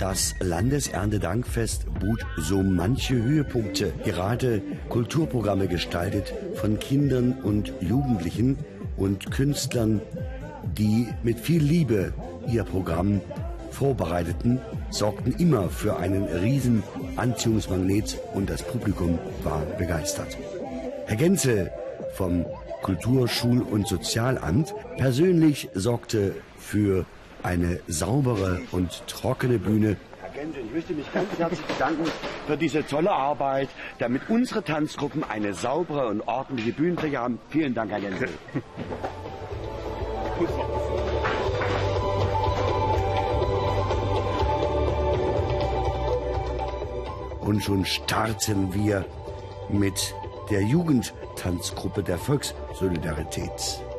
Das Landeserntedankfest bot so manche Höhepunkte. Gerade Kulturprogramme gestaltet von Kindern und Jugendlichen und Künstlern, die mit viel Liebe ihr Programm vorbereiteten, sorgten immer für einen riesen Anziehungsmagnet und das Publikum war begeistert. Herr Genzel vom Kultur-, Schul- und Sozialamt persönlich sorgte für eine saubere und trockene Bühne. Herr Genzel, ich möchte mich ganz herzlich bedanken für diese tolle Arbeit, damit unsere Tanzgruppen eine saubere und ordentliche Bühnenfläche haben. Vielen Dank, Herr Genzel. Und schon starten wir mit der Jugendtanzgruppe der Volkssolidarität.